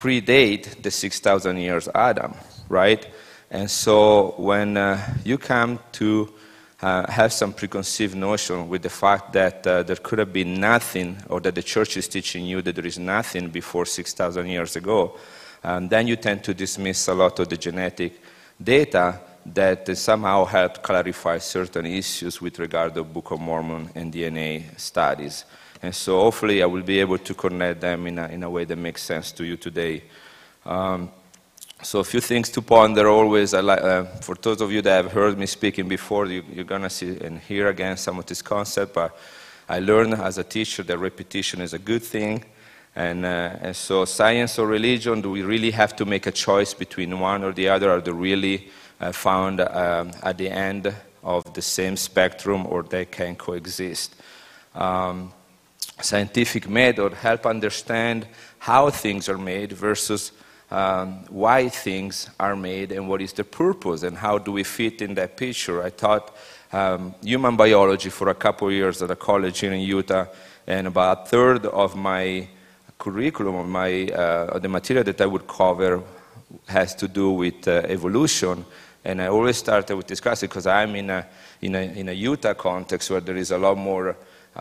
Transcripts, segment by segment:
predate the 6,000 years Adam, right? And so when you come to have some preconceived notion with the fact that there could have been nothing, or that the church is teaching you that there is nothing before 6,000 years ago, then you tend to dismiss a lot of the genetic data that somehow help clarify certain issues with regard to Book of Mormon and DNA studies. And so hopefully I will be able to connect them in a way that makes sense to you today. So a few things to ponder always. For those of you that have heard me speaking before, you're going to see and hear again some of this concept. But I learned as a teacher that repetition is a good thing. And so science or religion, do we really have to make a choice between one or the other? Are they really found at the end of the same spectrum, or they can coexist? Scientific method help understand how things are made versus why things are made and what is the purpose and how do we fit in that picture. I taught human biology for a couple of years at a college here in Utah, and about a third of my curriculum, the material that I would cover has to do with evolution. And I always started with discussing, because I'm in a Utah context where there is a lot more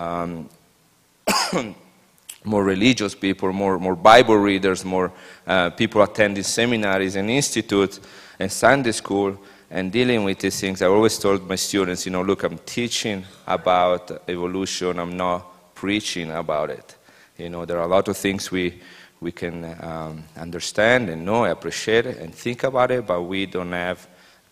more religious people, more Bible readers, more people attending seminaries and institutes and Sunday school and dealing with these things. I always told my students, look, I'm teaching about evolution, I'm not preaching about it. There are a lot of things we can understand and know, appreciate it, and think about it, but we don't have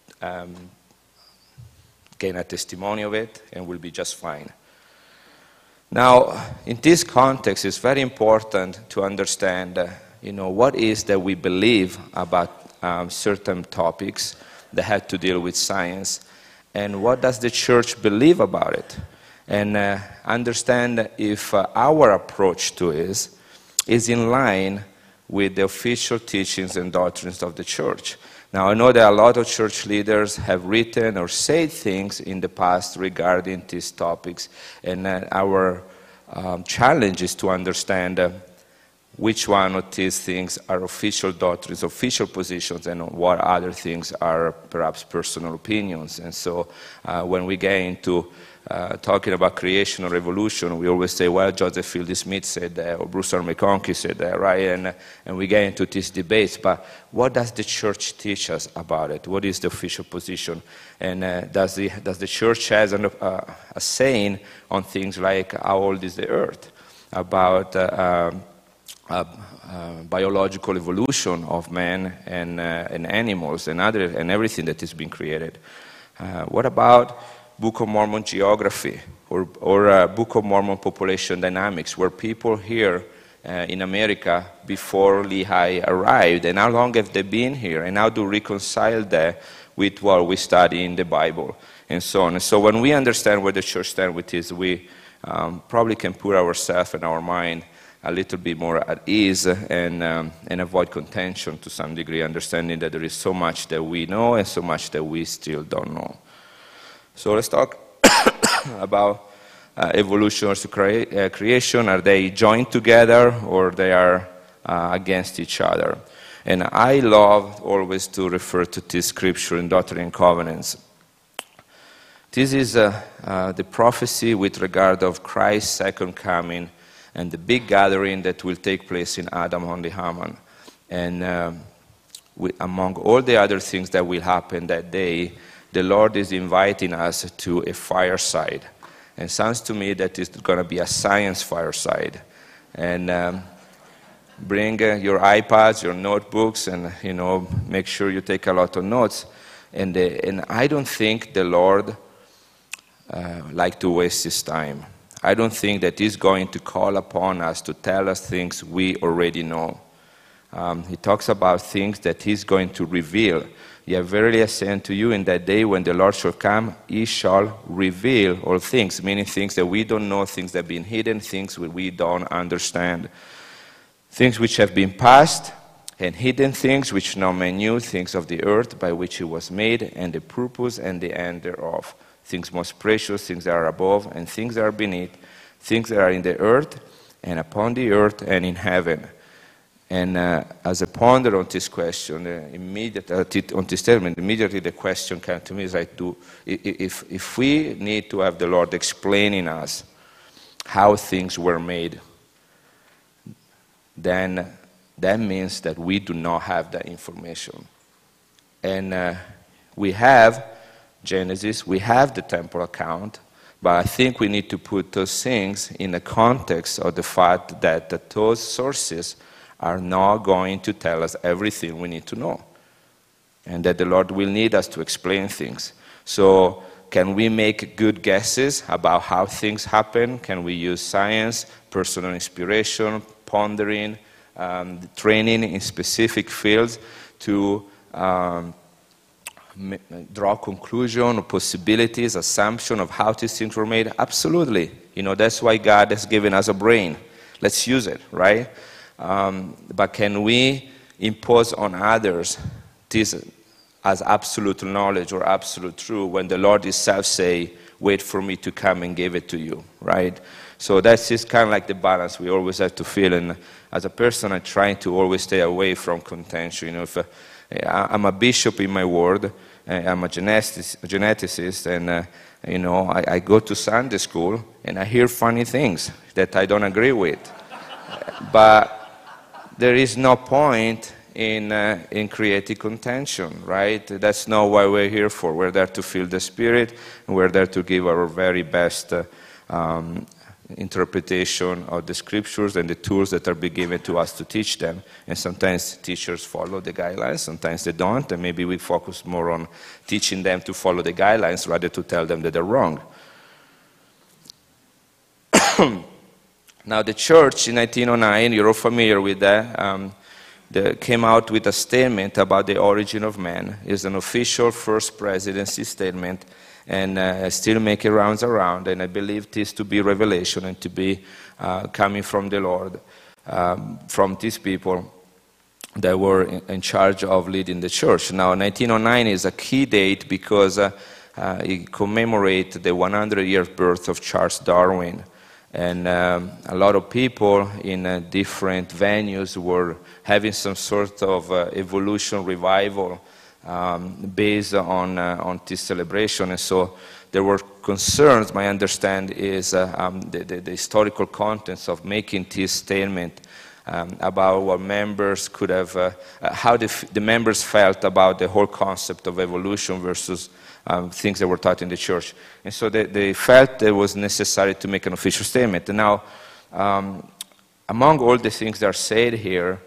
gain a testimony of it, and we'll be just fine. Now, in this context, it's very important to understand, what is that we believe about certain topics that have to deal with science, and what does the church believe about it, and understand if our approach to it is in line with the official teachings and doctrines of the church. Now, I know that a lot of church leaders have written or said things in the past regarding these topics, and our challenge is to understand which one of these things are official doctrines, official positions, and what other things are perhaps personal opinions. And so when we get into talking about creation or evolution, we always say, well, Joseph Fielding Smith said that, or Bruce R. McConkie said that, right? And we get into these debates, but what does the church teach us about it? What is the official position? And does the church has a saying on things like how old is the earth, about biological evolution of man and animals and everything that has been created? What about Book of Mormon geography or Book of Mormon population dynamics, where people here in America before Lehi arrived, and how long have they been here, and how to reconcile that with what we study in the Bible, and so on. And so when we understand where the church stands with this, we probably can put ourselves and our mind a little bit more at ease and avoid contention to some degree, understanding that there is so much that we know and so much that we still don't know. So let's talk about evolution versus creation. Are they joined together, or they are against each other? And I love always to refer to this scripture in Doctrine and Covenants. This is the prophecy with regard of Christ's second coming and the big gathering that will take place in Adam on the Haman. And among all the other things that will happen that day, the Lord is inviting us to a fireside. And it sounds to me that it's going to be a science fireside. And bring your iPads, your notebooks, and make sure you take a lot of notes. And I don't think the Lord like to waste his time. I don't think that he's going to call upon us to tell us things we already know. He talks about things that he's going to reveal. Yea, verily I say unto you, in that day when the Lord shall come, he shall reveal all things, meaning things that we don't know, things that have been hidden, things that we don't understand. Things which have been past, and hidden things which no man knew, things of the earth by which it was made, and the purpose and the end thereof. Things most precious, things that are above, and things that are beneath, things that are in the earth, and upon the earth, and in heaven. And as I ponder on this question, on this statement, immediately the question came to me is like, if we need to have the Lord explaining us how things were made, then that means that we do not have that information. And we have Genesis, we have the temple account, but I think we need to put those things in the context of the fact that those sources are not going to tell us everything we need to know, and that the Lord will need us to explain things. So can we make good guesses about how things happen? Can we use science, personal inspiration, pondering, training in specific fields to draw conclusion or possibilities, assumption of how these things were made? Absolutely. That's why God has given us a brain. Let's use it, right? But can we impose on others this as absolute knowledge or absolute truth when the Lord himself say, wait for me to come and give it to you, right? So that's just kind of like the balance we always have to feel. And as a person, I try to always stay away from contention. If I'm a bishop in my ward, I'm a geneticist, and I go to Sunday school and I hear funny things that I don't agree with. But there is no point in creating contention, right? That's not what we're here for. We're there to feel the Spirit, and we're there to give our very best interpretation of the Scriptures and the tools that are being given to us to teach them. And sometimes teachers follow the guidelines, sometimes they don't, and maybe we focus more on teaching them to follow the guidelines rather to tell them that they're wrong. Now, the church in 1909, you're all familiar with that, they came out with a statement about the origin of man. It's an official first presidency statement, and still making rounds around, and I believe this to be revelation and to be coming from the Lord, from these people that were in charge of leading the church. Now, 1909 is a key date because it commemorates the 100-year birth of Charles Darwin. And a lot of people in different venues were having some sort of evolution revival based on this celebration. And so there were concerns, my understanding is the historical contents of making this statement about what members could have, how the members felt about the whole concept of evolution versus things that were taught in the church. And so they felt it was necessary to make an official statement. And now, among all the things that are said here,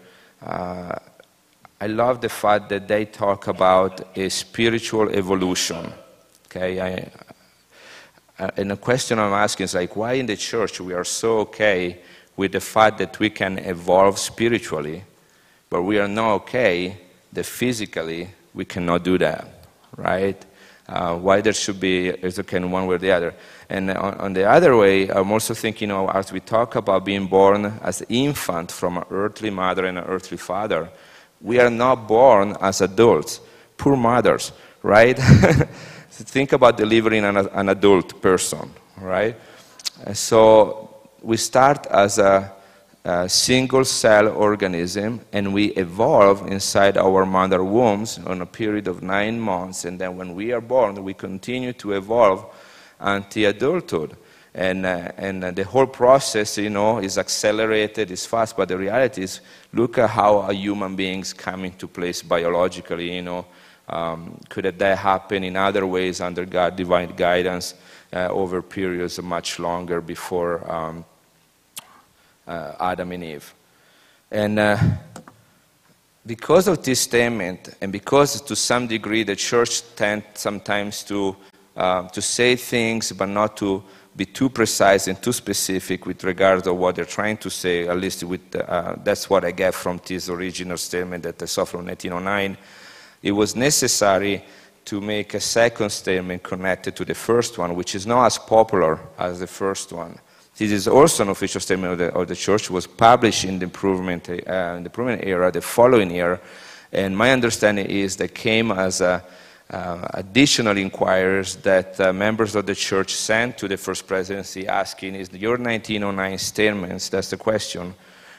I love the fact that they talk about a spiritual evolution. Okay, and the question I'm asking is like, why in the church we are so okay with the fact that we can evolve spiritually, but we are not okay that physically we cannot do that, right? Why there should be, it's okay in one way or the other. And on the other way, I'm also thinking, as we talk about being born as an infant from an earthly mother and an earthly father, we are not born as adults, poor mothers, right? Think about delivering an adult person, right? So we start as a single-cell organism, and we evolve inside our mother wombs on a period of 9 months, and then when we are born, we continue to evolve until adulthood. And the whole process, is accelerated, is fast, but the reality is, look at how a human beings come into place biologically, could that happen in other ways under God's divine guidance over periods much longer before Adam and Eve. And because of this statement, and because to some degree the church tends sometimes to say things but not to be too precise and too specific with regard to what they're trying to say, at least with that's what I get from this original statement that I saw from 1909. It was necessary to make a second statement connected to the first one, which is not as popular as the first one. This is also an official statement of the church. It was published in the improvement era, the following year, and my understanding is that came as additional inquiries that members of the church sent to the first presidency asking, is your 1909 statements, that's the question,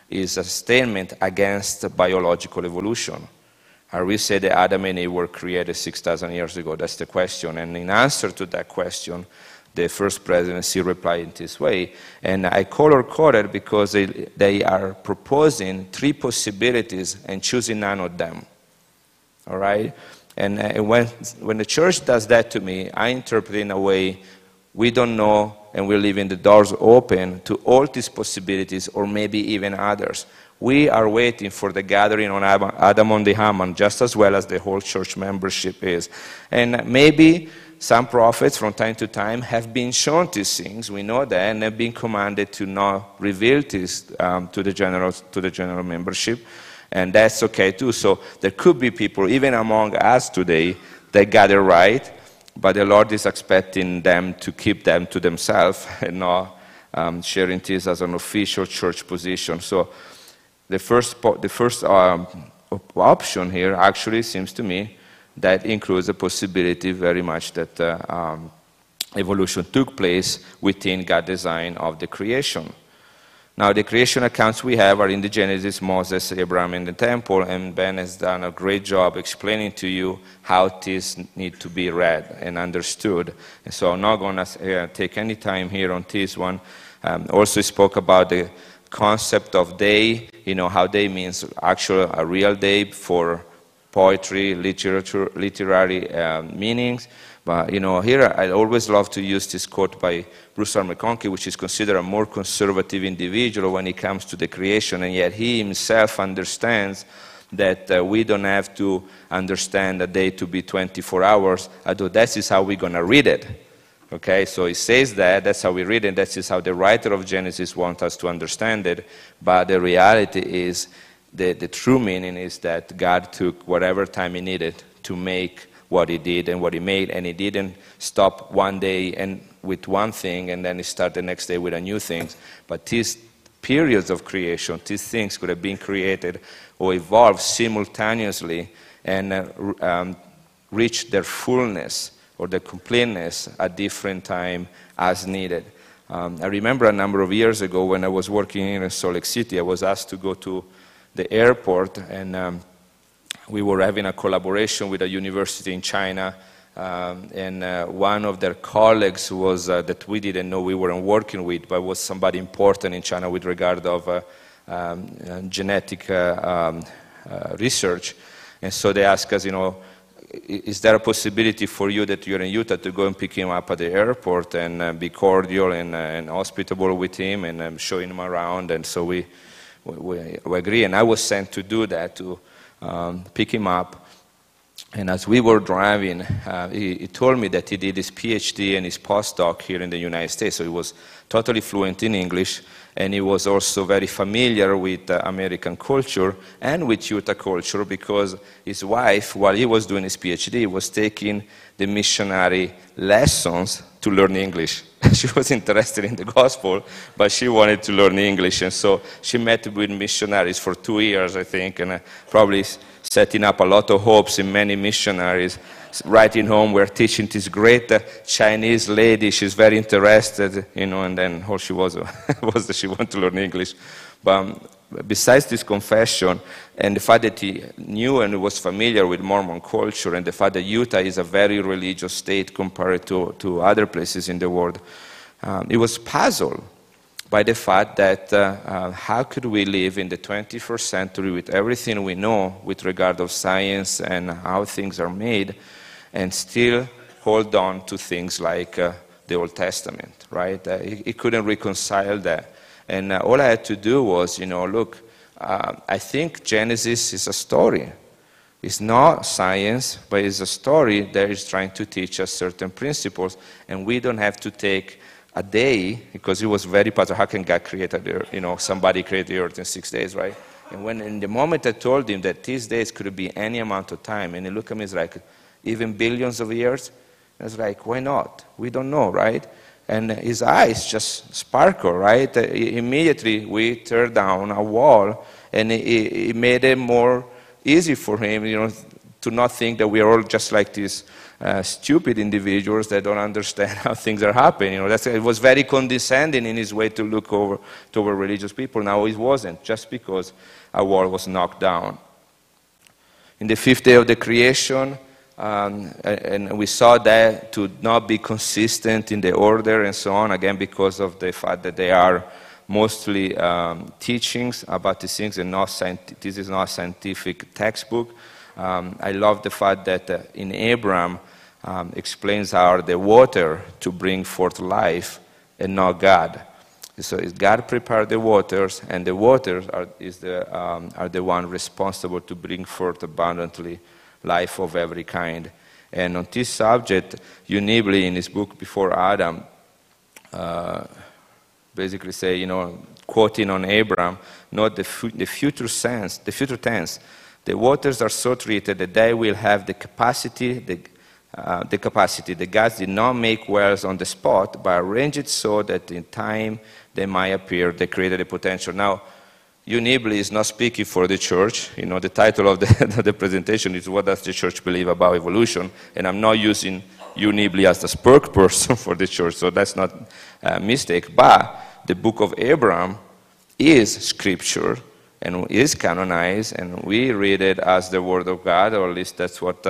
is a statement against biological evolution. Are we say that Adam and Eve were created 6,000 years ago? That's the question. And in answer to that question, the first presidency replied in this way. And I color-coded because they are proposing three possibilities and choosing none of them. All right? And when the church does that to me, I interpret in a way, we don't know, and we're leaving the doors open to all these possibilities, or maybe even others. We are waiting for the gathering on Adam on the Haman, just as well as the whole church membership is. And maybe some prophets from time to time have been shown these things, we know that, and have been commanded to not reveal this to the general membership. And that's okay too. So there could be people, even among us today, that got it right, but the Lord is expecting them to keep them to themselves and not sharing this as an official church position. So the first option here actually seems to me that includes a possibility very much that evolution took place within God's design of the creation. Now, the creation accounts we have are in the Genesis, Moses, Abraham, and the temple, and Ben has done a great job explaining to you how this need to be read and understood. And so I'm not going to take any time here on this one. Also spoke about the concept of day, how day means actual, a real day for poetry, literature, literary meanings. But, here I always love to use this quote by Bruce R. McConkie, which is considered a more conservative individual when it comes to the creation, and yet he himself understands that we don't have to understand a day to be 24 hours, although that is how we're going to read it. Okay, so he says that's how we read it, that is how the writer of Genesis wants us to understand it, but the reality is, the true meaning is that God took whatever time he needed to make what he did and what he made, and he didn't stop one day and with one thing and then he start the next day with a new thing. But these periods of creation, these things could have been created or evolved simultaneously and reach their fullness or their completeness at different time as needed. I remember a number of years ago when I was working in Salt Lake City, I was asked to go to the airport, and we were having a collaboration with a university in China, and one of their colleagues was that we didn't know we weren't working with, but was somebody important in China with regard of genetic research. And so they asked us, is there a possibility for you that you're in Utah to go and pick him up at the airport and be cordial and hospitable with him and showing him around? And so we agree, and I was sent to do that, to pick him up. And as we were driving, he told me that he did his PhD and his postdoc here in the United States, so he was totally fluent in English, and he was also very familiar with American culture and with Utah culture, because his wife, while he was doing his PhD, was taking the missionary lessons to learn English. She was interested in the gospel, but she wanted to learn English, and so she met with missionaries for 2 years, I think, and probably setting up a lot of hopes in many missionaries. Writing home, we're teaching this great Chinese lady, she's very interested, and then all she was was that she wanted to learn English. But besides this confession, and the fact that he knew and was familiar with Mormon culture, and the fact that Utah is a very religious state compared to other places in the world, he was puzzled by the fact that how could we live in the 21st century with everything we know with regard of science and how things are made, and still hold on to things like the Old Testament, right? He couldn't reconcile that. And all I had to do was, look, I think Genesis is a story. It's not science, but it's a story that is trying to teach us certain principles, and we don't have to take a day, because he was very puzzled. How can God create the earth? Somebody created the earth in 6 days, right? And when in the moment I told him that these days could be any amount of time, and he looked at me, he's like, even billions of years? I was like, why not? We don't know, right? And his eyes just sparkle, right? Immediately we tear down a wall, and it made it more easy for him, to not think that we are all just like these stupid individuals that don't understand how things are happening. It was very condescending in his way to look over toward religious people. Now it wasn't, just because a wall was knocked down. In the fifth day of the creation, and we saw that to not be consistent in the order and so on, again because of the fact that they are mostly teachings about these things, and this is not a scientific textbook. I love the fact that in Abraham explains how the water to bring forth life and not God. So God prepared the waters, and the waters are the one responsible to bring forth abundantly life of every kind. And on this subject, Unibli, in his book Before Adam, basically say, quoting on Abraham, note the future tense. The waters are so treated that they will have the capacity. The gods did not make wells on the spot, but arrange it so that in time they might appear. They created a potential. Now, Unibli is not speaking for the church. The title of the presentation is "What Does the Church Believe About Evolution?" And I'm not using Unibli as the spokesperson for the church, so that's not a mistake. But the book of Abraham is scripture and is canonized, and we read it as the word of God, or at least that's what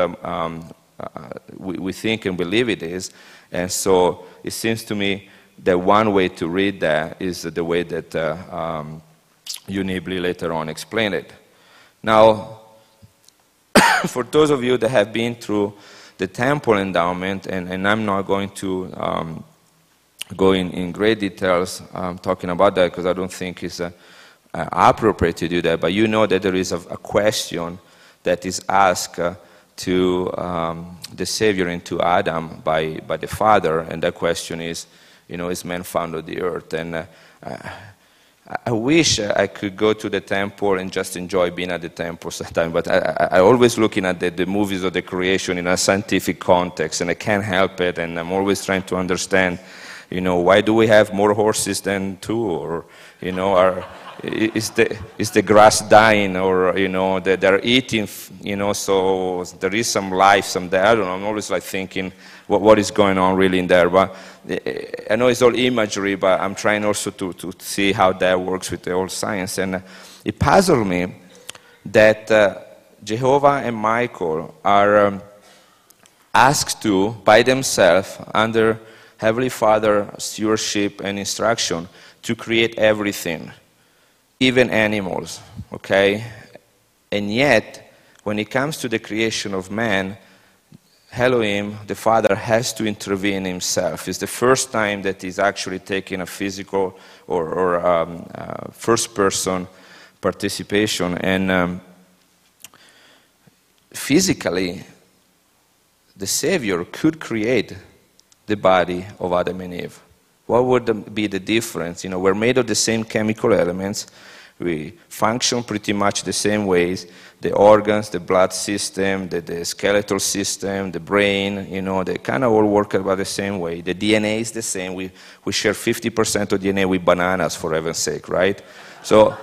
we think and believe it is. And so it seems to me that one way to read that is the way that Unibli later on explained it. Now, for those of you that have been through the temple endowment, and I'm not going to go in great details talking about that because I don't think it's appropriate to do that, but you know that there is a question that is asked to the Savior and to Adam by the Father, and that question is, is man found on the earth? And I wish I could go to the temple and just enjoy being at the temple sometimes, but I always looking at the movies of the creation in a scientific context, and I can't help it, and I'm always trying to understand, why do we have more horses than two, or, is the grass dying, or, they're eating, so there is some life, some there. I don't know, I'm always like thinking, what is going on really in there? But I know it's all imagery, but I'm trying also to see how that works with the old science. And it puzzled me that Jehovah and Michael are asked to, by themselves, under Heavenly Father stewardship and instruction, to create everything, even animals, okay? And yet, when it comes to the creation of man, Elohim, the Father, has to intervene himself. It's the first time that he's actually taking a physical or first-person participation. And physically, the Savior could create the body of Adam and Eve. What would be the difference? We're made of the same chemical elements. We function pretty much the same ways. The organs, the blood system, the skeletal system, the brain, they kind of all work about the same way. The DNA is the same. We share 50% of DNA with bananas, for heaven's sake, right? So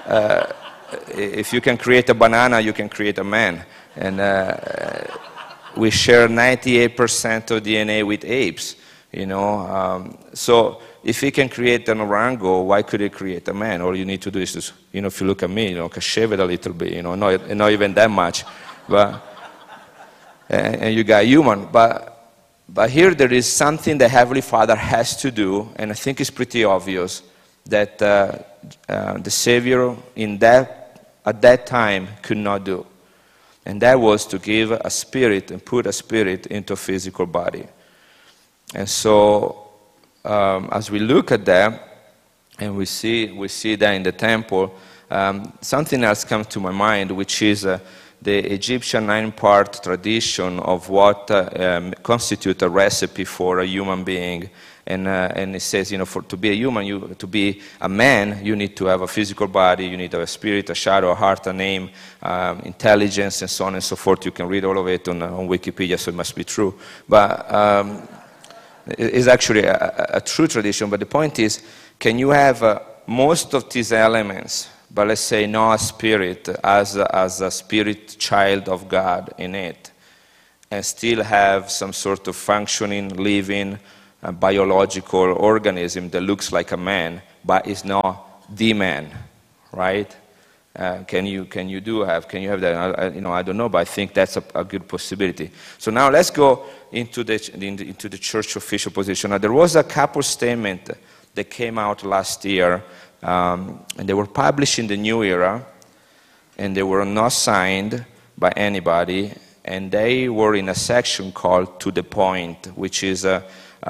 if you can create a banana, you can create a man. And we share 98% of DNA with apes, So if he can create an orango, why could he create a man? All you need to do is just, if you look at me, shave it a little bit, not even that much. But and you got human. But here there is something the Heavenly Father has to do, and I think it's pretty obvious that the Savior at that time could not do. And that was to give a spirit and put a spirit into a physical body. And so as we look at that, and we see that in the temple, something else comes to my mind, which is the Egyptian 9-part tradition of what constitutes a recipe for a human being. And it says, to be a human, to be a man, you need to have a physical body, you need to have a spirit, a shadow, a heart, a name, intelligence, and so on and so forth. You can read all of it on Wikipedia, so it must be true. But it's actually a true tradition. But the point is, can you have most of these elements but let's say not a spirit, as a spirit child of God in it, and still have some sort of functioning, living, biological organism that looks like a man, but is not the man, right? Can you have that? I don't know, but I think that's a good possibility. So now let's go into the church official position. Now, there was a couple statement that came out last year, and they were published in the New Era, and they were not signed by anybody, and they were in a section called "To the Point," which is a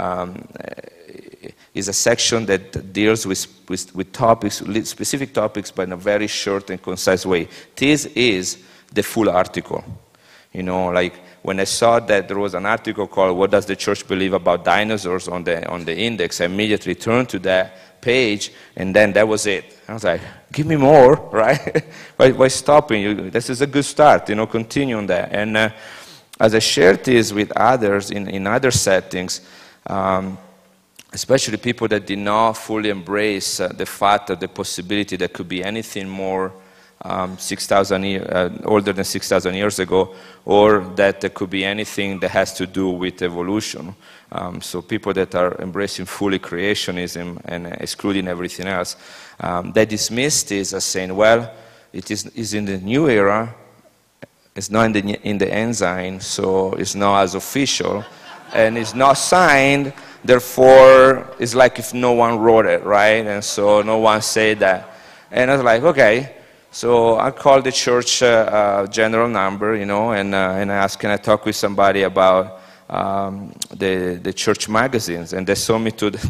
section that deals with topics, specific topics, but in a very short and concise way. This is the full article. Like when I saw that there was an article called "What Does the Church Believe About Dinosaurs" on the index, I immediately turned to that page, and then that was it. I was like, give me more, right? Why stopping? This is a good start, continue on that. And as I shared this with others in other settings, especially people that did not fully embrace the fact of the possibility that could be anything more 6,000 older than 6,000 years ago, or that there could be anything that has to do with evolution. So people that are embracing fully creationism and excluding everything else, they dismissed this as saying, well, it is in the new era, it's not in the ensign, so it's not as official, and it's not signed. Therefore, it's like if no one wrote it, right? And so no one said that. And I was like, okay. So I called the church general number, and I asked, can I talk with somebody about the church magazines? And they sent me to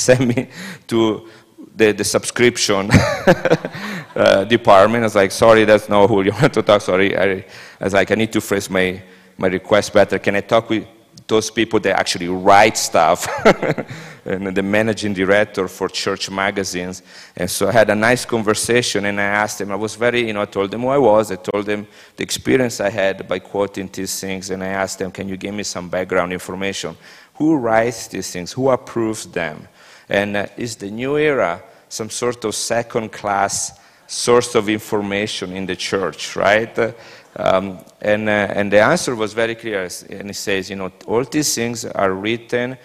the subscription department. I was like, sorry, that's not who you want to talk. Sorry. I was like, I need to phrase my request better. Can I talk with those people that actually write stuff, and the managing director for church magazines? And so I had a nice conversation, and I asked him, I was very, I told them who I was, I told them the experience I had by quoting these things, and I asked them, can you give me some background information? Who writes these things? Who approves them? And is the new era some sort of second-class source of information in the church, right? And the answer was very clear, and it says, all these things are written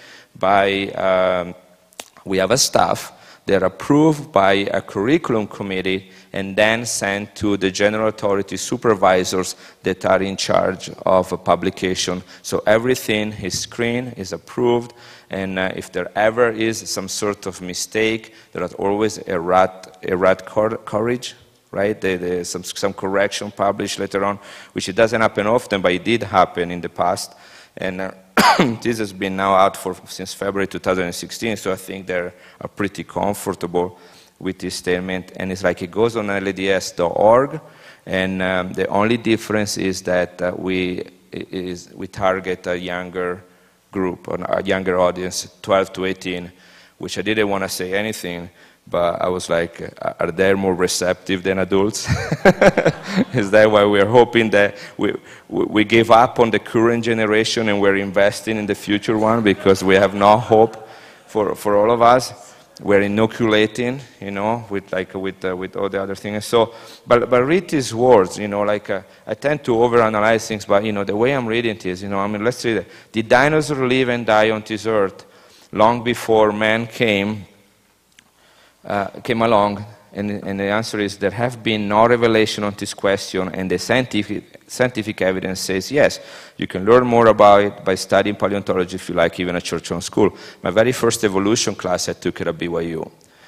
by, we have a staff, they're approved by a curriculum committee, and then sent to the general authority supervisors that are in charge of a publication. So everything is screened, is approved, and if there ever is some sort of mistake, there is always a rat courage, right? Some correction published later on, which it doesn't happen often, but it did happen in the past. And this has been now out since February 2016, so I think they're pretty comfortable with this statement. And it's like it goes on LDS.org, and the only difference is that we target a younger group, a younger audience, 12 to 18, which I didn't want to say anything, but I was like, are they more receptive than adults? Is that why we're hoping that we give up on the current generation and we're investing in the future one, because we have no hope for all of us? We're inoculating, with all the other things. So, but read these words, I tend to overanalyze things, but the way I'm reading this, let's read it. Did dinosaurs live and die on this earth long before man came along? And the answer is there have been no revelation on this question, and the scientific evidence says yes. You can learn more about it by studying paleontology if you like, even at Church on School. My very first evolution class I took at BYU.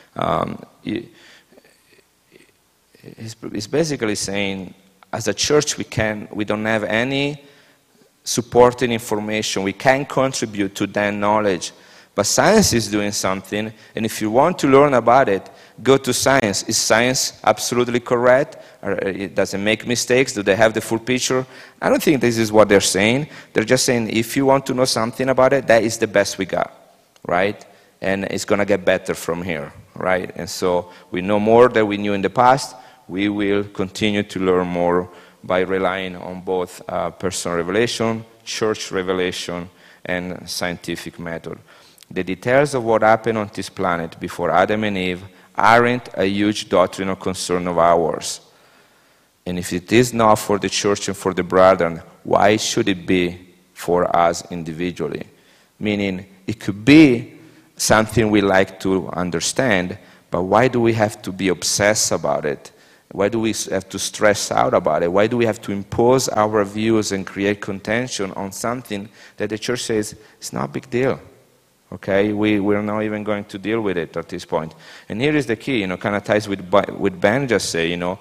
It's basically saying, as a church, we don't have any supporting information. We can't contribute to that knowledge. But science is doing something, and if you want to learn about it, go to science. Is science absolutely correct? Or it doesn't make mistakes? Do they have the full picture? I don't think this is what they're saying. They're just saying, if you want to know something about it, that is the best we got, right? And it's going to get better from here, right? And so we know more than we knew in the past. We will continue to learn more by relying on both personal revelation, church revelation, and scientific method. The details of what happened on this planet before Adam and Eve aren't a huge doctrinal concern of ours. And if it is not for the church and for the brethren, why should it be for us individually? Meaning, it could be something we like to understand, but why do we have to be obsessed about it? Why do we have to stress out about it? Why do we have to impose our views and create contention on something that the church says it's not a big deal? Okay, we're not even going to deal with it at this point. And here is the key, kind of ties with Ben just say, and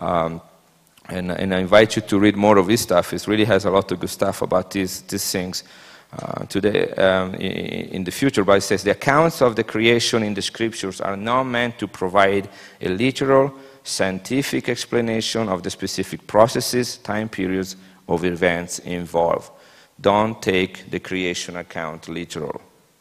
I invite you to read more of his stuff. It really has a lot of good stuff about these things today in the future. But it says the accounts of the creation in the scriptures are not meant to provide a literal scientific explanation of the specific processes, time periods of events involved. Don't take the creation account literal.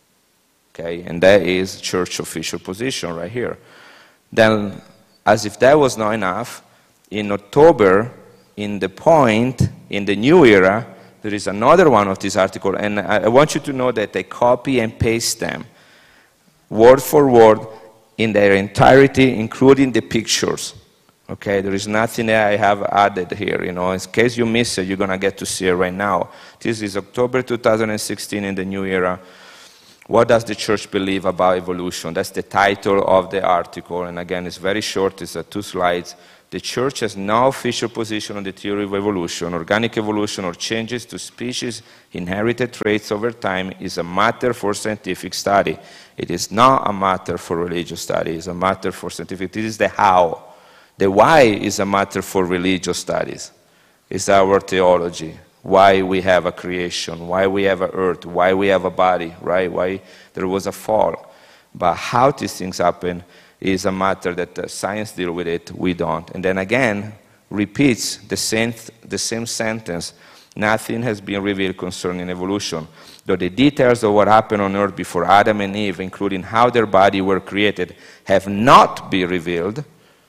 Okay, and that is church official position right here. Then, as if that was not enough, in October, in the point, in the new era, there is another one of this article, and I want you to know that I copy and paste them, word for word, in their entirety, including the pictures. Okay, there is nothing that I have added here, in case you miss it, you're going to get to see it right now. This is October 2016 in the new era. What does the church believe about evolution? That's the title of the article, and again, it's very short, it's 2 slides. The church has no official position on the theory of evolution. Organic evolution or changes to species' inherited traits over time is a matter for scientific study. It is not a matter for religious study. It's a matter for scientific. This is the how. The why is a matter for religious studies. It's our theology. Why we have a creation, why we have an earth, why we have a body, right? Why there was a fall. But how these things happen is a matter that science deals with it, we don't. And then again, repeats the same sentence. Nothing has been revealed concerning evolution. Though the details of what happened on earth before Adam and Eve, including how their bodies were created, have not been revealed,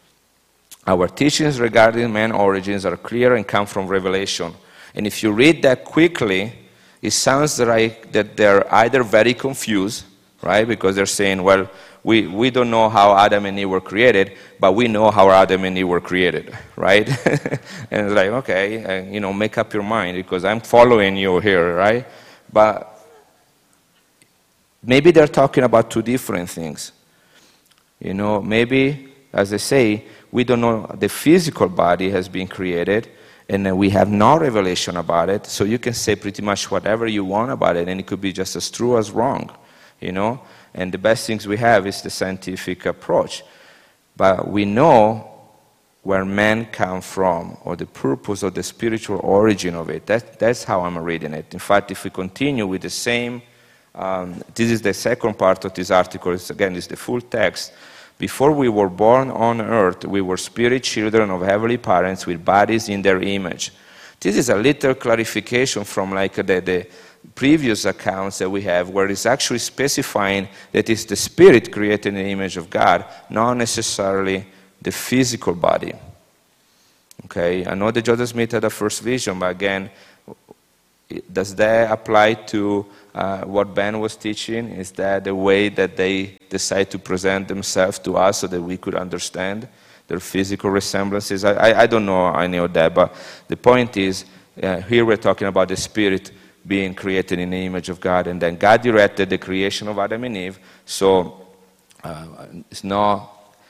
our teachings regarding man's origins are clear and come from Revelation. And if you read that quickly, it sounds like that they're either very confused, right? Because they're saying, well, we don't know how Adam and Eve were created, but we know how Adam and Eve were created, right? And it's like, okay, make up your mind because I'm following you here, right? But maybe they're talking about 2 different things. Maybe, as I say, we don't know the physical body has been created, and we have no revelation about it, so you can say pretty much whatever you want about it, and it could be just as true as wrong, And the best things we have is the scientific approach. But we know where man come from, or the purpose or the spiritual origin of it. That's how I'm reading it. In fact, if we continue with the same, this is the second part of this article. It's the full text. Before we were born on earth, we were spirit children of heavenly parents with bodies in their image. This is a little clarification from the previous accounts that we have, where it's actually specifying that it's the spirit created in the image of God, not necessarily the physical body. Okay, I know that Joseph Smith had a first vision, but again, does that apply to what Ben was teaching? Is that the way that they decide to present themselves to us so that we could understand their physical resemblances? I don't know any of that, but the point is, here we're talking about the spirit being created in the image of God, and then God directed the creation of Adam and Eve, so it's not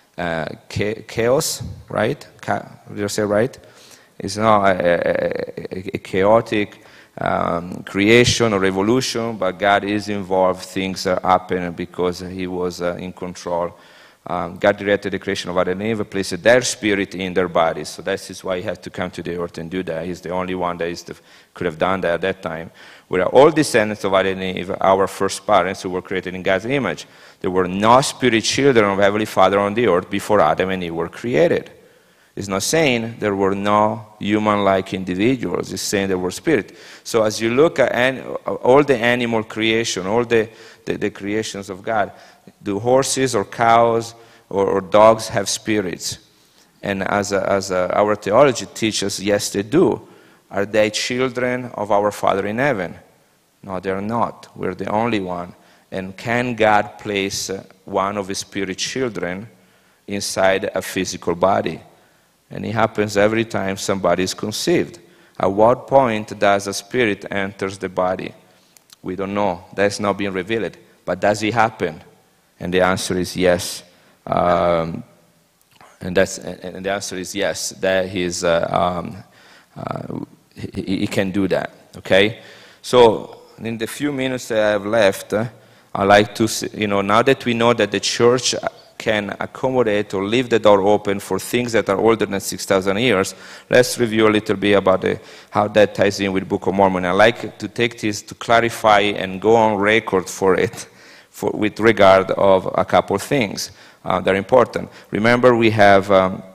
chaos, right? Did you say right? It's not a chaotic creation or evolution, but God is involved. Things are happening because He was in control. God directed the creation of Adam and Eve, placed their spirit in their bodies. So that is why He had to come to the earth and do that. He's the only one that could have done that at that time. We are all descendants of Adam and Eve, our first parents who were created in God's image. There were no spirit children of Heavenly Father on the earth before Adam and Eve were created. It's not saying there were no human-like individuals. It's saying there were spirit. So as you look at all the animal creation, all the creations of God, do horses or cows or dogs have spirits? And as our theology teaches, yes, they do. Are they children of our Father in heaven? No, they're not. We're the only one. And can God place one of His spirit children inside a physical body. And it happens every time somebody is conceived. At what point does a spirit enters the body? We don't know. That's not been revealed. But does it happen? And the answer is yes. And the answer is yes. That he can do that. Okay. So in the few minutes that I have left, I like to, now that we know that the church can accommodate or leave the door open for things that are older than 6,000 years, let's review a little bit about how that ties in with Book of Mormon. I like to take this to clarify and go on record for it with regard of a couple of things that are important. Remember, we have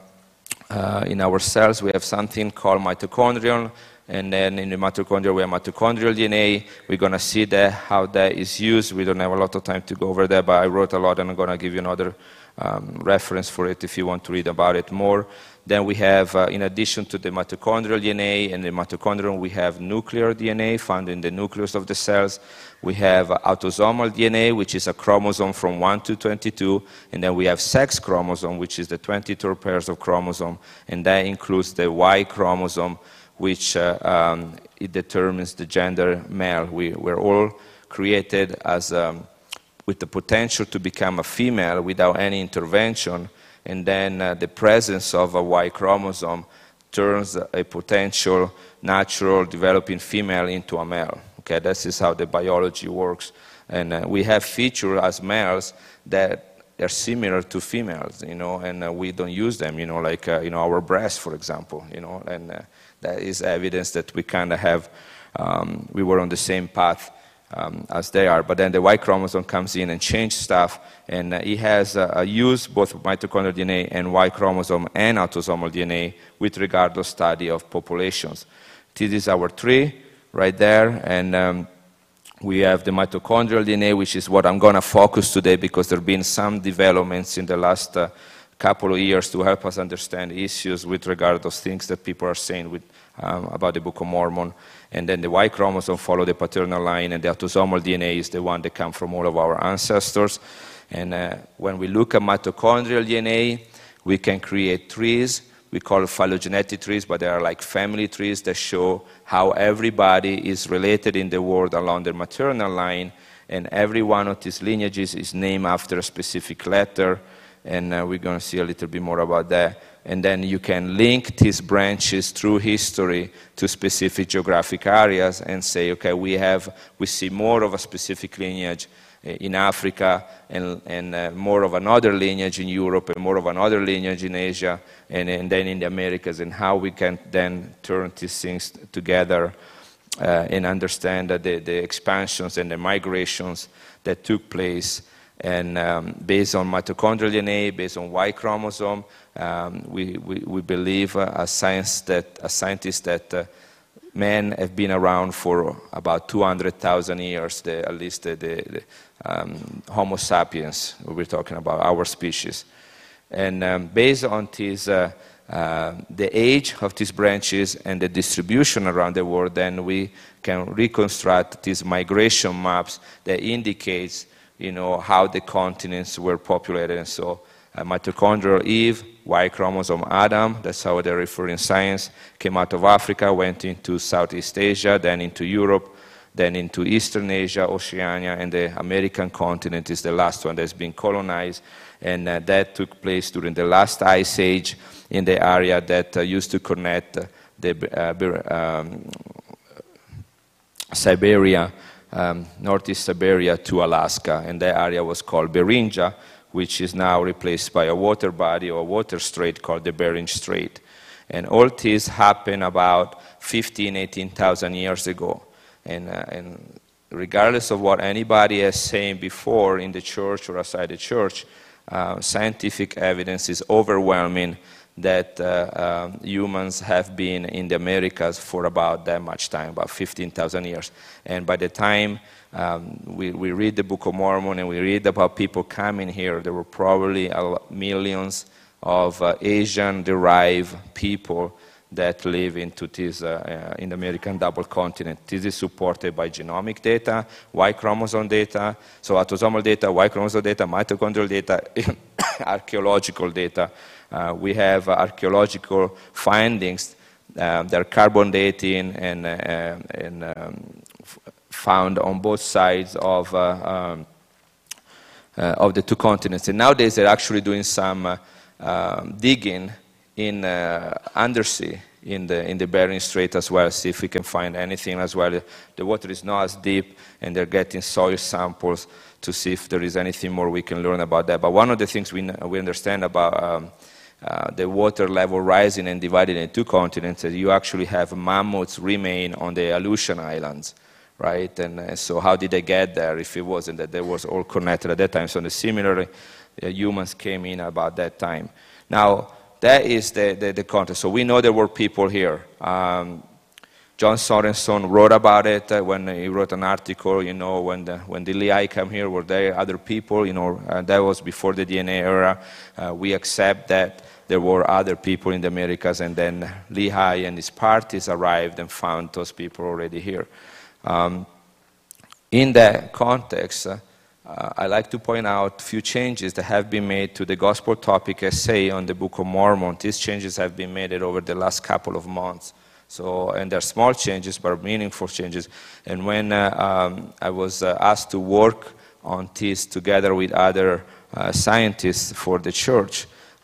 in our cells, we have something called mitochondrion, and then in the mitochondria, we have mitochondrial DNA. We're going to see how that is used. We don't have a lot of time to go over that, but I wrote a lot, and I'm going to give you another reference for it if you want to read about it more. Then we have, in addition to the mitochondrial DNA and the mitochondrion, we have nuclear DNA found in the nucleus of the cells. We have autosomal DNA, which is a chromosome from 1 to 22. And then we have sex chromosome, which is the 23 pairs of chromosome. And that includes the Y chromosome, which it determines the gender male. We're all created as with the potential to become a female without any intervention. And then the presence of a Y chromosome turns a potential natural developing female into a male. Okay, this is how the biology works. And we have features as males that are similar to females, and we don't use them, like our breasts, for example, and that is evidence that we kind of have, we were on the same path as they are. But then the Y chromosome comes in and changes stuff, and it has a use both mitochondrial DNA and Y chromosome and autosomal DNA with regard to study of populations. This is our tree right there, and we have the mitochondrial DNA, which is what I'm going to focus today because there have been some developments in the last couple of years to help us understand issues with regard to things that people are saying about the Book of Mormon. And then the Y chromosome follow the paternal line, and the autosomal DNA is the one that comes from all of our ancestors. And when we look at mitochondrial DNA, we can create trees. We call it phylogenetic trees, but they are like family trees that show how everybody is related in the world along the maternal line, and every one of these lineages is named after a specific letter, and we're going to see a little bit more about that. And then you can link these branches through history to specific geographic areas and say, okay, we see more of a specific lineage in Africa, and more of another lineage in Europe, and more of another lineage in Asia, and then in the Americas, and how we can then turn these things together and understand the expansions and the migrations that took place. And based on mitochondrial DNA, based on Y chromosome, we believe as scientists that men have been around for about 200,000 years, at least the Homo sapiens, we're talking about, our species. And based on this, the age of these branches and the distribution around the world, then we can reconstruct these migration maps that indicates how the continents were populated. And so mitochondrial Eve, Y chromosome Adam, that's how they refer in science, came out of Africa, went into Southeast Asia, then into Europe, then into Eastern Asia, Oceania, and the American continent is the last one that's been colonized. And that took place during the last ice age in the area that used to connect the Siberia, Northeast Siberia to Alaska, and that area was called Beringia, which is now replaced by a water body or water strait called the Bering Strait. And all this happened about 18,000 years ago. And regardless of what anybody is saying before in the church or outside the church, scientific evidence is overwhelming that humans have been in the Americas for about that much time, about 15,000 years. And by the time we read the Book of Mormon and we read about people coming here, there were probably millions of Asian-derived people that live into this in the American double continent. This is supported by genomic data, Y chromosome data, so autosomal data, Y chromosome data, mitochondrial data, archaeological data. We have archaeological findings that are carbon dating and found on both sides of the two continents. And nowadays they're actually doing some digging in undersea in the Bering Strait as well, see if we can find anything as well. The water is not as deep, and they're getting soil samples to see if there is anything more we can learn about that. But one of the things we understand about the water level rising and divided into two continents is you actually have mammoths remain on the Aleutian Islands, right? And so how did they get there if it wasn't that they was all connected at that time? So similarly, humans came in about that time. Now, that is the context. So we know there were people here. John Sorenson wrote about it when he wrote an article, you know, when the Lehigh came here, were there other people, you know, that was before the DNA era. We accept that there were other people in the Americas, and then Lehigh and his parties arrived and found those people already here. In that context, I like to point out a few changes that have been made to the Gospel Topic essay on the Book of Mormon. These changes have been made over the last couple of months. So, and they're small changes, but meaningful changes. And when I was asked to work on this together with other scientists for the church,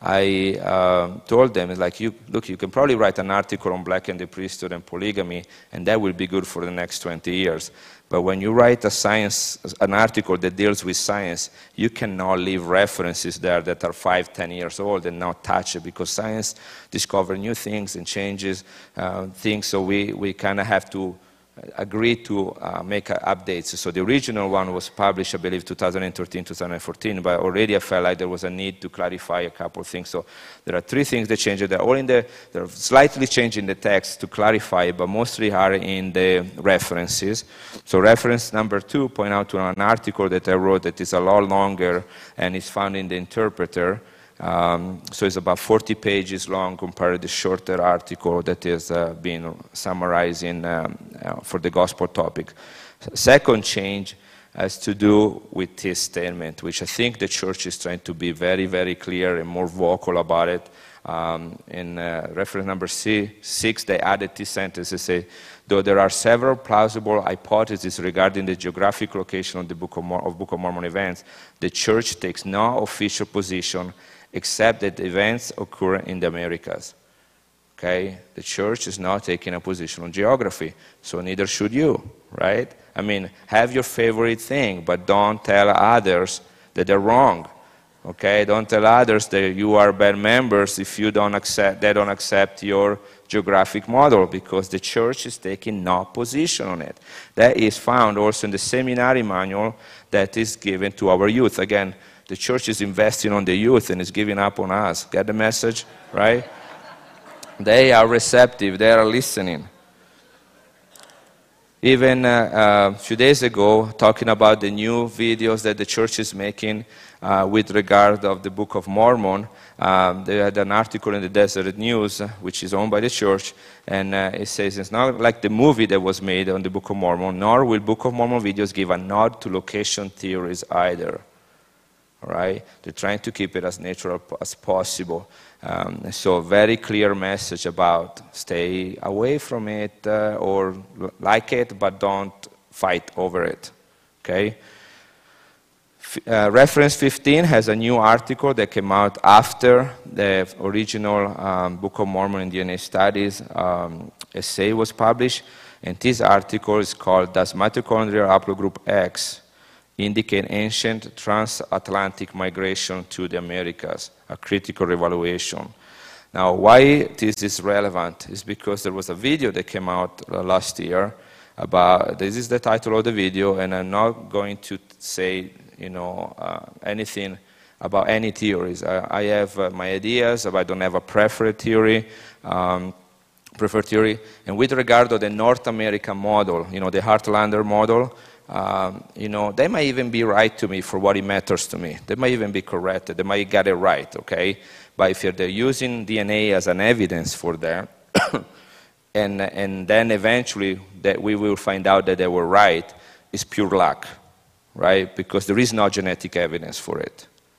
I told them, like, look, you can probably write an article on Black and the priesthood and polygamy, and that will be good for the next 20 years. But when you write an article that deals with science, you cannot leave references there that are 5, 10 years old and not touch it, because science discovers new things and changes things. So we kind of have to agree to make updates. So the original one was published, I believe, 2013, 2014, but already I felt like there was a need to clarify a couple of things. So there are 3 things that changed. They're all they're slightly changing the text to clarify, but mostly are in the references. So reference number 2 point out to an article that I wrote that is a lot longer and is found in the Interpreter. So it's about 40 pages long compared to the shorter article that is being summarizing for the Gospel Topic. Second change has to do with this statement, which I think the church is trying to be very, very clear and more vocal about it. In reference number 6, they added this sentence. They say, though there are several plausible hypotheses regarding the geographic location of the Book of Mormon events, the church takes no official position except that events occur in the Americas. Okay? The church is not taking a position on geography, so neither should you, right? I mean, have your favorite thing, but don't tell others that they're wrong. Okay? Don't tell others that you are bad members if they don't accept your geographic model, because the church is taking no position on it. That is found also in the seminary manual that is given to our youth. Again, the church is investing on the youth and is giving up on us. Get the message, right? They are receptive. They are listening. Even a few days ago, talking about the new videos that the church is making with regard of the Book of Mormon, they had an article in the Deseret News, which is owned by the church, and it says it's not like the movie that was made on the Book of Mormon, nor will Book of Mormon videos give a nod to location theories either. Right? They're trying to keep it as natural as possible. So a very clear message about stay away from it or like it, but don't fight over it. Okay? Reference 15 has a new article that came out after the original Book of Mormon and DNA Studies essay was published. And this article is called, Does Mitochondrial Haplogroup X Indicate Ancient Transatlantic Migration to the Americas? A critical evaluation. Now, why this is relevant is because there was a video that came out last year about, this is the title of the video, and I'm not going to say, anything about any theories. I have my ideas, but I don't have a preferred theory. And with regard to the North American model, the Heartlander model, they might even be right to me for what it matters to me. They might even be correct. They might get it right, okay? But if they're using DNA as an evidence for that, and then eventually that we will find out that they were right, it's pure luck, right? Because there is no genetic evidence for it.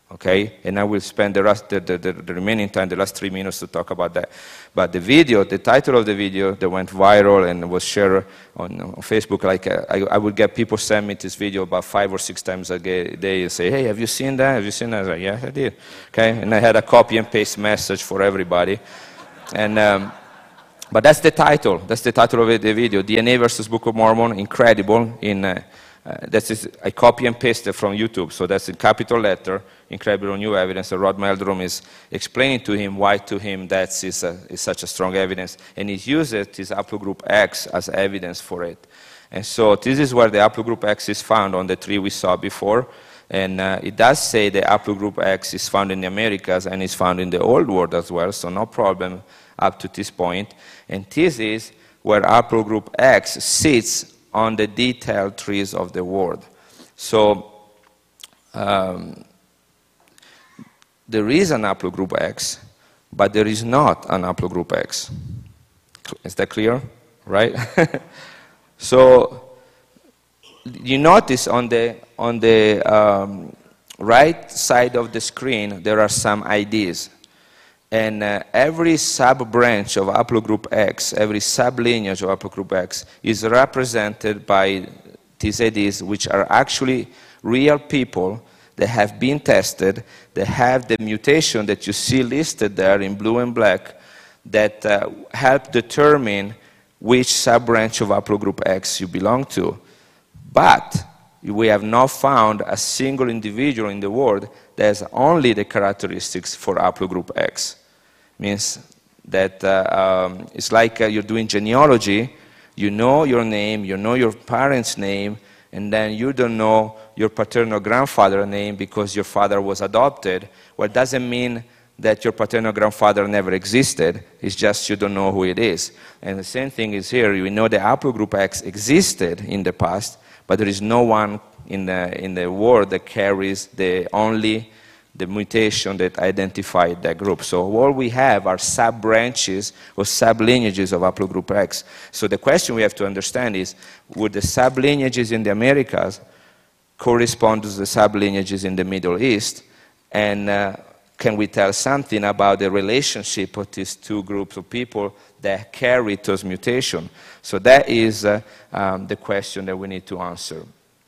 Okay, and I will spend the remaining time, the last 3 minutes, to talk about that. But the video, the title of the video that went viral and was shared on Facebook, like I would get people send me this video about 5 or 6 times a day and say, hey, have you seen that? Have you seen that? I was like, yeah, I did. Okay, and I had a copy and paste message for everybody. And but that's the title. That's the title of the video, DNA versus Book of Mormon, incredible. I copy and paste it from YouTube, so that's in capital letter, incredible new evidence. And Rod Meldrum is explaining to him why to him that is such a strong evidence. And he uses this haplogroup X as evidence for it. And so this is where the haplogroup X is found on the tree we saw before. And it does say the haplogroup X is found in the Americas and is found in the Old World as well, so no problem up to this point. And this is where haplogroup X sits on the detailed trees of the world. So there is an haplogroup X, but there is not an haplogroup X. Is that clear? Right? So you notice on the right side of the screen there are some IDs. And every sub-branch of haplogroup X, every sub-lineage of haplogroup X is represented by these IDs, which are actually real people that have been tested, that have the mutation that you see listed there in blue and black, that help determine which sub-branch of haplogroup X you belong to. But we have not found a single individual in the world that has only the characteristics for haplogroup X. Means that it's like you're doing genealogy, you know your name, you know your parents' name, and then you don't know your paternal grandfather's name because your father was adopted. Well, it doesn't mean that your paternal grandfather never existed, it's just you don't know who it is. And the same thing is here. We know the haplogroup X existed in the past, but there is no one in the world that carries the mutation that identified that group. So all we have are sub-branches or sub-lineages of haplogroup X. So the question we have to understand is, would the sub-lineages in the Americas correspond to the sub-lineages in the Middle East? And can we tell something about the relationship of these two groups of people that carry those mutations? So that is the question that we need to answer.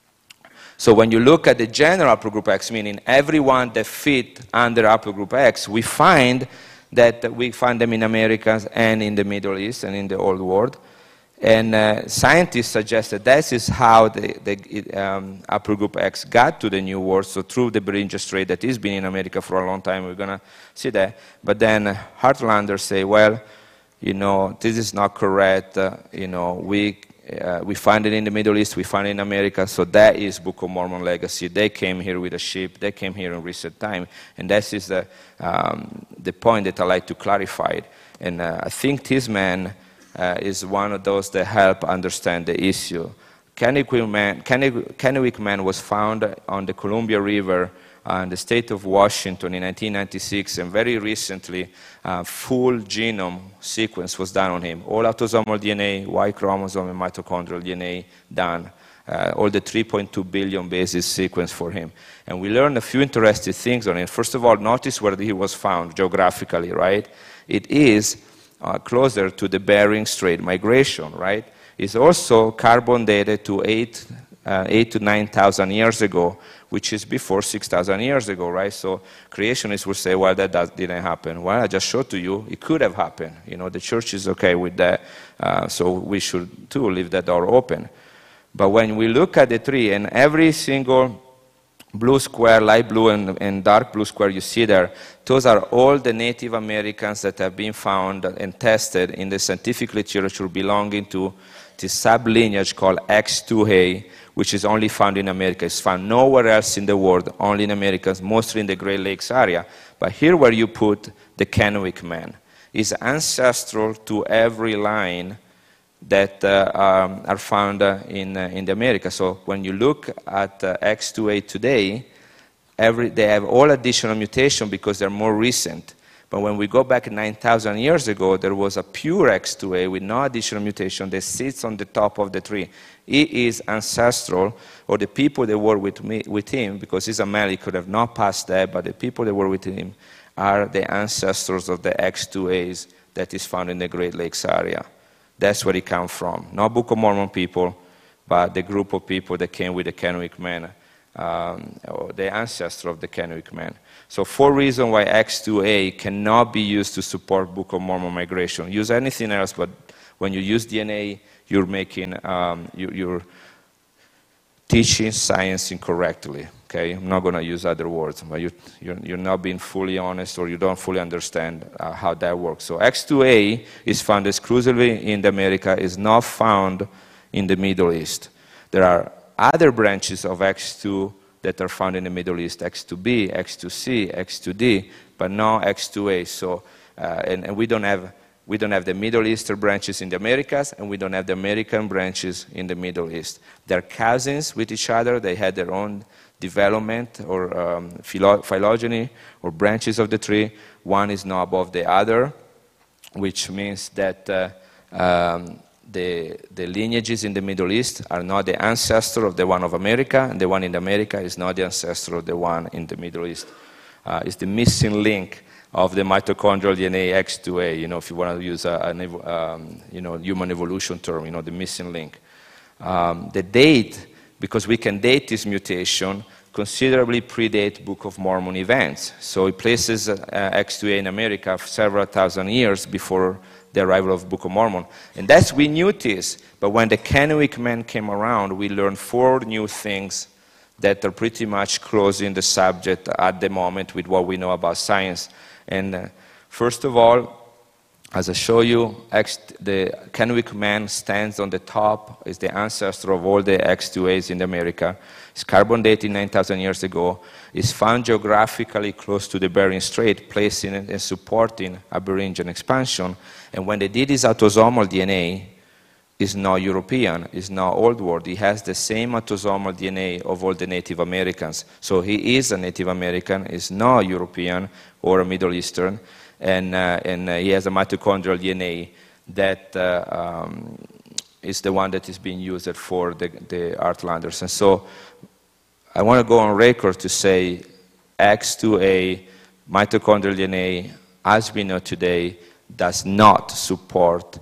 So when you look at the general haplogroup X, meaning everyone that fit under haplogroup X, we find that we find them in Americas and in the Middle East and in the Old World. And scientists suggest that this is how the haplogroup X got to the New World, so through the Beringia Strait that has been in America for a long time. We're going to see that. But then Heartlanders say, well, you know, this is not correct. You know, we find it in the Middle East, we find it in America, so that is Book of Mormon legacy. They came here with a ship, they came here in recent time, and that is the point that I like to clarify. And I think this man is one of those that help understand the issue. Kennewick Man was found on the Columbia River in the state of Washington in 1996, and very recently, full genome sequence was done on him. All autosomal DNA, Y chromosome, and mitochondrial DNA done. All the 3.2 billion bases sequence for him. And we learned a few interesting things on it. First of all, notice where he was found geographically, right? It is closer to the Bering Strait migration, right? It's also carbon dated to 8 to 9,000 years ago, which is before 6,000 years ago, right? So creationists will say, well, that didn't happen. Well, I just showed to you, it could have happened. You know, the church is okay with that, so we should, too, leave that door open. But when we look at the tree, and every single blue square, light blue and dark blue square you see there, those are all the Native Americans that have been found and tested in the scientific literature belonging to this sub-lineage called X2A, which is only found in America. It's found nowhere else in the world, only in America, mostly in the Great Lakes area. But here where you put the Kennewick Man is ancestral to every line that are found in the America. So when you look at X2A today, they have all additional mutation because they're more recent. But when we go back 9,000 years ago, there was a pure X2A with no additional mutation that sits on the top of the tree. He is ancestral, or the people that were with him, because he's a male, he could have not passed that, but the people that were with him are the ancestors of the X2As that is found in the Great Lakes area. That's where he comes from. Not Book of Mormon people, but the group of people that came with the Kennewick man, or the ancestor of the Kennewick man. So 4 reasons why X2A cannot be used to support Book of Mormon migration. Use anything else, but when you use DNA, you're making, you're teaching science incorrectly. Okay, I'm not going to use other words, but you're not being fully honest, or you don't fully understand how that works. So X2A is found exclusively in America, is not found in the Middle East. There are other branches of X2 that are found in the Middle East, X2B, X2C, X2D, but no X2A. So, and we don't have the Middle Eastern branches in the Americas, and we don't have the American branches in the Middle East. They're cousins with each other. They had their own development or phylogeny or branches of the tree. One is not above the other, which means that the lineages in the Middle East are not the ancestor of the one of America, and the one in America is not the ancestor of the one in the Middle East. It's the missing link of the mitochondrial DNA X2A, if you want to use a human evolution term, the missing link. The date, because we can date this mutation, considerably predate Book of Mormon events. So it places X2A in America several thousand years before the arrival of Book of Mormon. And that's, we knew this, but when the Kennewick man came around, we learned 4 new things that are pretty much closing the subject at the moment with what we know about science. And first of all, as I show you, the Kennewick man stands on the top, is the ancestor of all the X2As in America. It's carbon dated 9,000 years ago. It's found geographically close to the Bering Strait, placing and supporting Aberingian expansion. And when they did his autosomal DNA, it's not European, it's not Old World. He has the same autosomal DNA of all the Native Americans. So he is a Native American, is not European or a Middle Eastern. And he has a mitochondrial DNA that is the one that is being used for the Heartlanders. And so I want to go on record to say X2A mitochondrial DNA, as we know today, does not support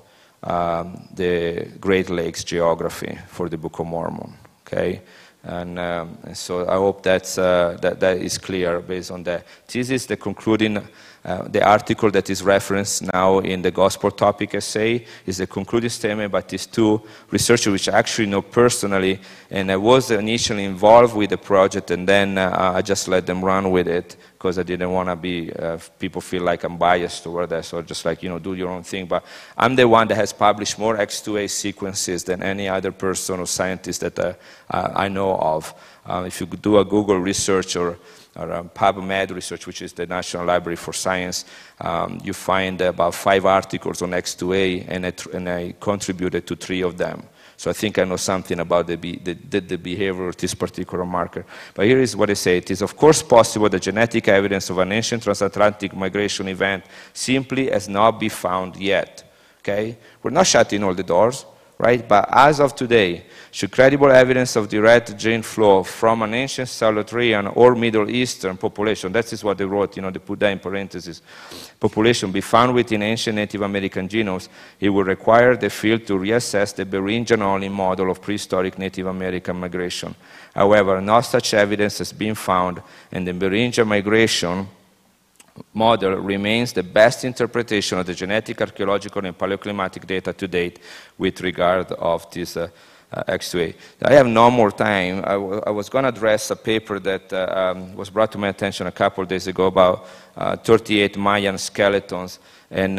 the Great Lakes geography for the Book of Mormon. Okay? And so I hope that is clear based on that. This is the concluding, the article that is referenced now in the Gospel Topic essay is the concluding statement by these 2 researchers, which I actually know personally, and I was initially involved with the project, and then I just let them run with it because I didn't want to be, people feel like I'm biased toward that, so just like, do your own thing. But I'm the one that has published more X2A sequences than any other person or scientist that I know of. If you do a Google research or PubMed research, which is the National Library for Science, you find about 5 articles on X2A, and I contributed to 3 of them. So I think I know something about the behavior of this particular marker. But here is what I say. It is, of course, possible that genetic evidence of an ancient transatlantic migration event simply has not been found yet. Okay? We're not shutting all the doors, right? But as of today, should credible evidence of direct gene flow from an ancient Solotrean or Middle Eastern population, that is what they wrote, they put that in parentheses, population be found within ancient Native American genomes, it would require the field to reassess the Beringian-only model of prehistoric Native American migration. However, no such evidence has been found, and the Beringian migration model remains the best interpretation of the genetic, archaeological, and paleoclimatic data to date with regard of this X2A. I have no more time. I was going to address a paper that was brought to my attention a couple of days ago about 38 Mayan skeletons, and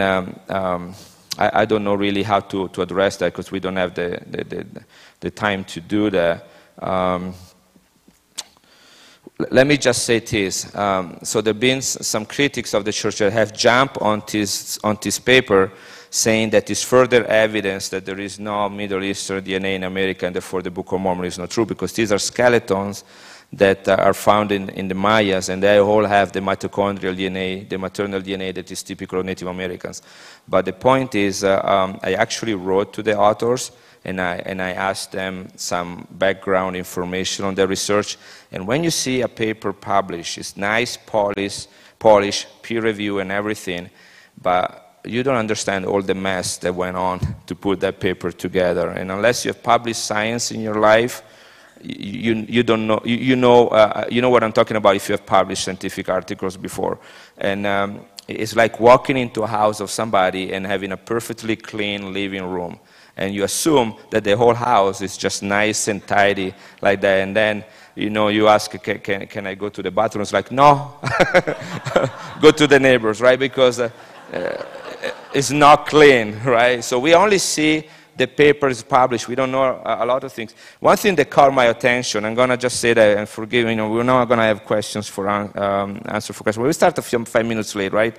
I don't know really how to address that because we don't have the time to do that. Let me just say this. So there have been some critics of the church that have jumped on this paper saying that is further evidence that there is no Middle Eastern DNA in America and therefore the Book of Mormon is not true, because these are skeletons that are found in the Mayas, and they all have the mitochondrial DNA, the maternal DNA that is typical of Native Americans. But the point is, I actually wrote to the authors, and I asked them some background information on their research. And when you see a paper published, it's nice, polished, peer review and everything, but you don't understand all the mess that went on to put that paper together. And unless you have published science in your life, you don't know, you know what I'm talking about if you have published scientific articles before. And it's like walking into a house of somebody and having a perfectly clean living room. And you assume that the whole house is just nice and tidy like that. And then, you ask, can I go to the bathroom? It's like, no, go to the neighbors, right? Because it's not clean, right? So we only see the papers published. We don't know a lot of things. One thing that caught my attention, I'm going to just say that, and forgive me, we're not going to have questions for answer for questions. We start 5 minutes late, right?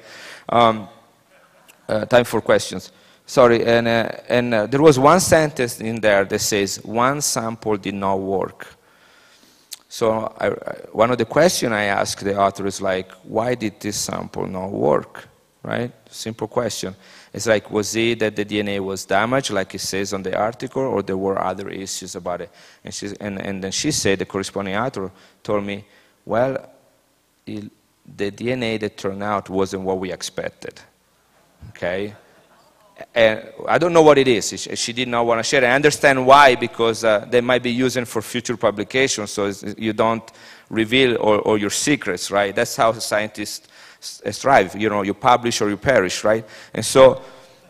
Time for questions. Sorry, and there was one sentence in there that says, one sample did not work. So one of the questions I asked the author is like, why did this sample not work, right? Simple question. It's like, was it that the DNA was damaged, like it says on the article, or there were other issues about it? And then she said, the corresponding author told me, well, the DNA that turned out wasn't what we expected, okay? And I don't know what it is. She did not want to share it. I understand why, because they might be using for future publications, so you don't reveal all your secrets, right? That's how scientists strive. You publish or you perish, right? And so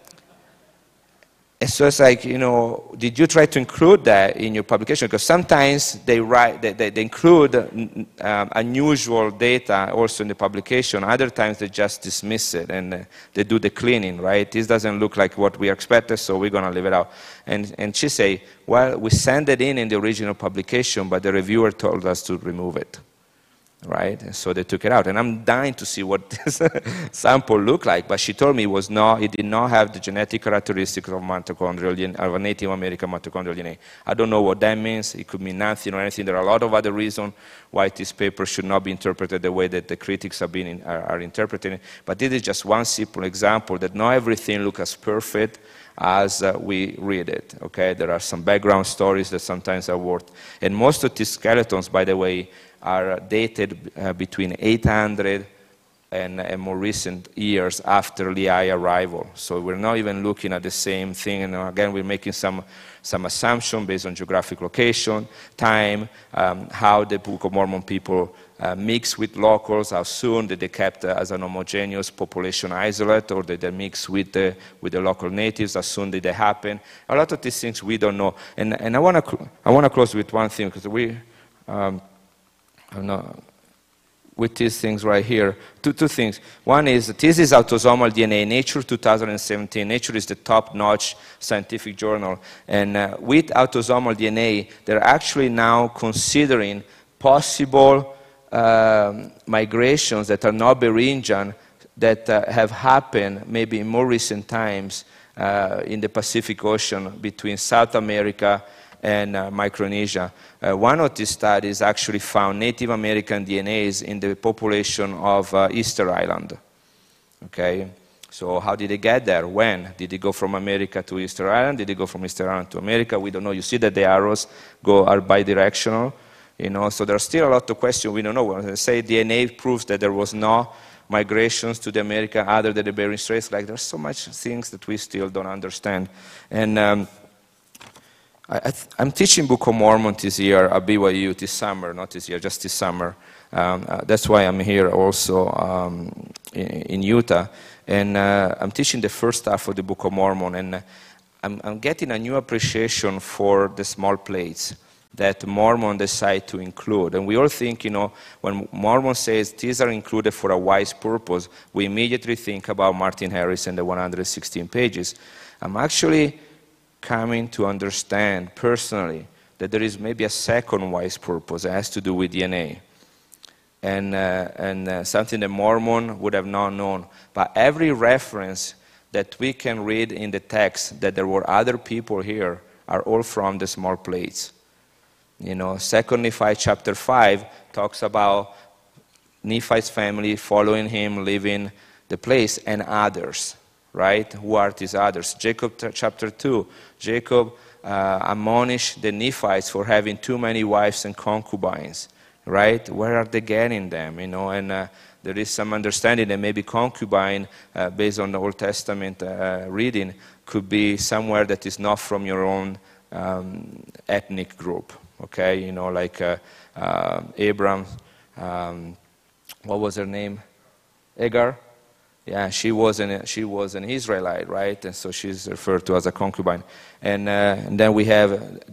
it's like, did you try to include that in your publication? Because sometimes they include unusual data also in the publication. Other times they just dismiss it and they do the cleaning, right? This doesn't look like what we expected, so we're going to leave it out. And she say, well, we sent it in the original publication, but the reviewer told us to remove it. Right, and so they took it out, and I'm dying to see what this sample looked like. But she told me it did not have the genetic characteristics of mitochondrial DNA, of a Native American mitochondrial DNA. I don't know what that means. It could mean nothing or anything. There are a lot of other reasons why this paper should not be interpreted the way that the critics are interpreting it. But this is just one simple example that not everything looks as perfect as we read it. Okay, there are some background stories that sometimes are worth. And most of these skeletons, by the way, are dated between 800 and more recent years after Lehi arrival. So we're not even looking at the same thing. And again, we're making some assumption based on geographic location, time, how the Book of Mormon people mix with locals, how soon did they kept as an homogeneous population isolate, or did they mix with the local natives, how soon did they happen. A lot of these things we don't know. And I want to close with one thing, because with these things right here, two things. One is, this is autosomal DNA, Nature 2017. Nature is the top-notch scientific journal. And with autosomal DNA, they're actually now considering possible migrations that are not Beringian that have happened maybe in more recent times in the Pacific Ocean between South America and Micronesia. One of these studies actually found Native American DNAs in the population of Easter Island. Okay, so how did they get there? When? Did they go from America to Easter Island? Did they go from Easter Island to America? We don't know. You see that the arrows are bidirectional, so there are still a lot of questions we don't know. When they say DNA proves that there was no migrations to the America other than the Bering Straits, like there's so much things that we still don't understand. And I'm teaching Book of Mormon this year at BYU this summer, not this year, just this summer. That's why I'm here also in Utah. And I'm teaching the first half of the Book of Mormon, and I'm getting a new appreciation for the small plates that Mormon decide to include. And we all think, when Mormon says these are included for a wise purpose, we immediately think about Martin Harris and the 116 pages. I'm actually coming to understand personally that there is maybe a second wise purpose. It has to do with DNA. And something that Mormon would have not known. But every reference that we can read in the text that there were other people here are all from the small plates. You know, 2 Nephi chapter 5 talks about Nephi's family following him, leaving the place, and others, right? Who are these others? Jacob chapter 2, Jacob admonished the Nephites for having too many wives and concubines, right? Where are they getting them, you know? And there is some understanding that maybe concubine, based on the Old Testament reading, could be somewhere that is not from your own ethnic group, okay? You know, like Abram, what was her name? Hagar? Yeah, she was an Israelite, right? And so she's referred to as a concubine. And then we have